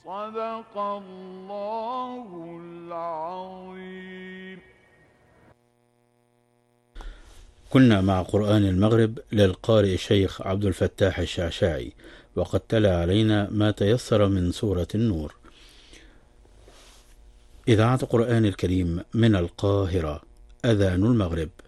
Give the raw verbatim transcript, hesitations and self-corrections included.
صدق الله العظيم. كنا مع قرآن المغرب للقارئ الشيخ عبد الفتاح الشعشاعي، وقد تلا علينا ما تيسر من سورة النور. إذاعة القرآن الكريم من القاهرة، أذان المغرب.